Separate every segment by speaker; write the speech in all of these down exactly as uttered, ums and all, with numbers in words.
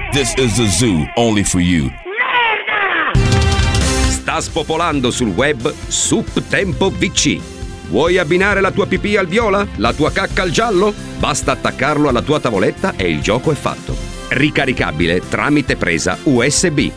Speaker 1: This is a zoo only for you.
Speaker 2: Sta spopolando sul web Sup Tempo V C. Vuoi abbinare la tua pipì al viola? La tua cacca al giallo? Basta attaccarlo alla tua tavoletta e il gioco è fatto. Ricaricabile tramite presa U S B.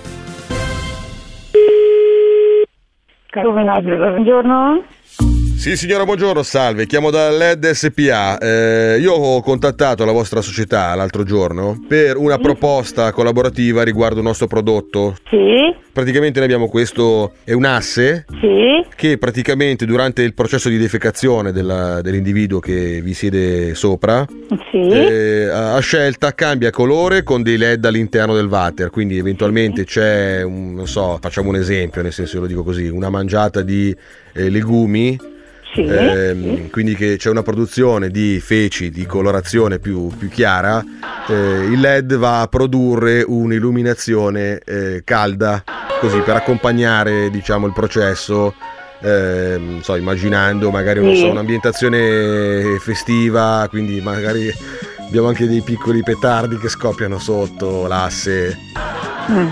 Speaker 3: Caro Menaggio, buongiorno.
Speaker 4: Sì signora, buongiorno, salve, chiamo da L E D S P A. Eh, io ho contattato la vostra società l'altro giorno per una proposta collaborativa riguardo il nostro prodotto.
Speaker 3: Sì.
Speaker 4: Praticamente noi abbiamo questo, è un asse
Speaker 3: Sì.
Speaker 4: che praticamente durante il processo di defecazione della, dell'individuo che vi siede sopra,
Speaker 3: Sì.
Speaker 4: eh, a scelta cambia colore con dei L E D all'interno del water, quindi eventualmente c'è un, non so, facciamo un esempio, nel senso, io lo dico così, una mangiata di eh, legumi.
Speaker 3: Sì,
Speaker 4: Ehm,
Speaker 3: sì.
Speaker 4: quindi che c'è una produzione di feci di colorazione più, più chiara, eh, il L E D va a produrre un'illuminazione eh, calda, così per accompagnare, diciamo, il processo, eh, non so, immaginando magari non
Speaker 3: Sì.
Speaker 4: so, un'ambientazione festiva, quindi magari abbiamo anche dei piccoli petardi che scoppiano sotto l'asse.
Speaker 3: Mm.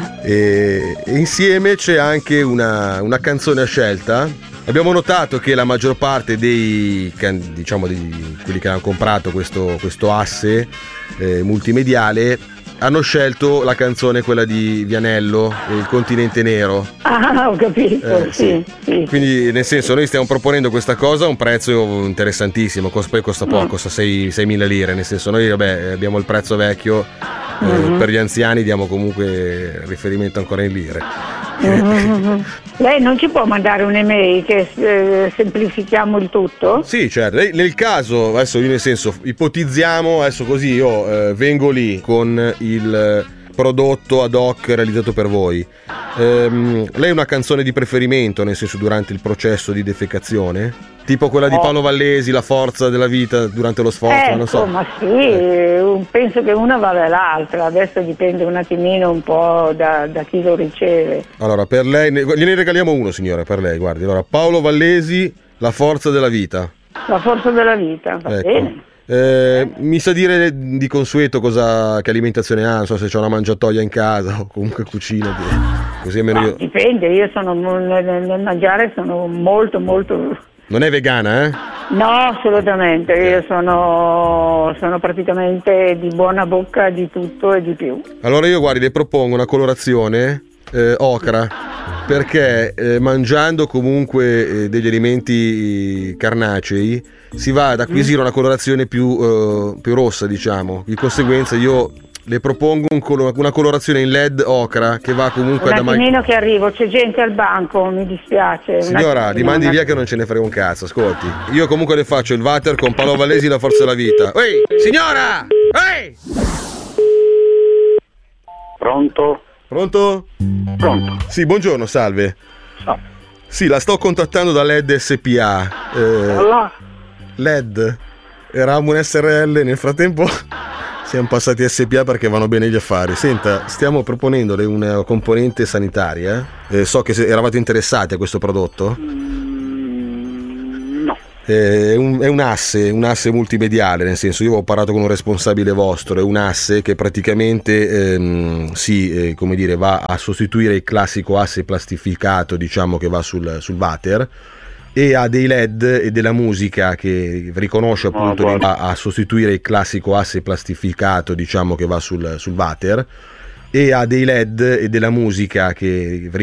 Speaker 4: E, e insieme c'è anche una, una canzone a scelta. Abbiamo notato che la maggior parte dei, can- diciamo, di quelli che hanno comprato questo, questo asse eh, multimediale hanno scelto la canzone, quella di Vianello, Il continente nero.
Speaker 3: Ah, ho capito,
Speaker 4: Eh,
Speaker 3: sì, sì.
Speaker 4: Quindi nel senso, noi stiamo proponendo questa cosa a un prezzo interessantissimo, cos- poi costa poco,
Speaker 3: Mm.
Speaker 4: costa seimila lire, nel senso noi vabbè, abbiamo il prezzo vecchio, eh,
Speaker 3: Mhm.
Speaker 4: per gli anziani diamo comunque riferimento ancora in lire.
Speaker 3: Mm-hmm. Lei non ci può mandare un'email che eh, semplifichiamo il tutto?
Speaker 4: Sì, certo. Lei- Nel caso, adesso io nel senso, ipotizziamo, adesso così io eh, vengo lì con il eh, prodotto ad hoc realizzato per voi. Ehm, lei ha una canzone di preferimento, nel senso, durante il processo di defecazione? Tipo quella di
Speaker 3: Oh.
Speaker 4: Paolo Vallesi, La forza della vita durante lo sforzo,
Speaker 3: Ecco,
Speaker 4: non so.
Speaker 3: ma sì, un- penso che una vada l'altra, adesso dipende un attimino un po' da, da chi lo riceve.
Speaker 4: Allora, per lei, ne- gliene regaliamo uno, signore, per lei, guardi. Allora, Paolo Vallesi, La forza della vita.
Speaker 3: La forza della vita, va
Speaker 4: Ecco.
Speaker 3: bene.
Speaker 4: Eh, mi sa dire di consueto cosa, che alimentazione ha, non so se c'è una mangiatoia in casa o comunque cucina, di- così almeno
Speaker 3: Ma
Speaker 4: io...
Speaker 3: dipende, io sono nel, nel mangiare sono molto molto...
Speaker 4: Non è vegana, eh?
Speaker 3: No, assolutamente, io sono, sono praticamente di buona bocca di tutto e di più.
Speaker 4: Allora io, guardi, le propongo una colorazione eh, ocra, perché eh, mangiando comunque eh, degli alimenti carnacei si va ad acquisire una colorazione più, eh, più rossa, diciamo. Di conseguenza io le propongo un colo- una colorazione in L E D ocra che va comunque
Speaker 3: Un
Speaker 4: da ma-
Speaker 3: attimino che arrivo, c'è gente al banco, mi dispiace. un
Speaker 4: Signora,
Speaker 3: attimino,
Speaker 4: rimandi
Speaker 3: un
Speaker 4: via che non ce ne frega un cazzo, ascolti. Io comunque le faccio il water con Paolo Vallesi, La forza della vita. Ehi, signora! Ehi!
Speaker 5: Pronto?
Speaker 4: Pronto?
Speaker 5: Pronto?
Speaker 4: Sì, buongiorno, salve.
Speaker 5: No.
Speaker 4: Sì, la sto contattando da L E D S P A. Eh,
Speaker 5: Allora?
Speaker 4: L E D. Eravamo un S R L, nel frattempo siamo passati S P A perché vanno bene gli affari. Senta, stiamo proponendole una componente sanitaria. Eh, so che se eravate interessati a questo prodotto.
Speaker 5: Mm, no.
Speaker 4: Eh, È un, è un asse, un asse multimediale, nel senso, io ho parlato con un responsabile vostro, è un asse che praticamente ehm, si, eh, come dire, va a sostituire il classico asse plastificato, diciamo, che va sul, sul water, e ha dei L E D e della musica che riconosce appunto,
Speaker 5: Oh,
Speaker 4: va a sostituire il classico asse plastificato, diciamo, che va sul, sul water, e ha dei L E D e della musica che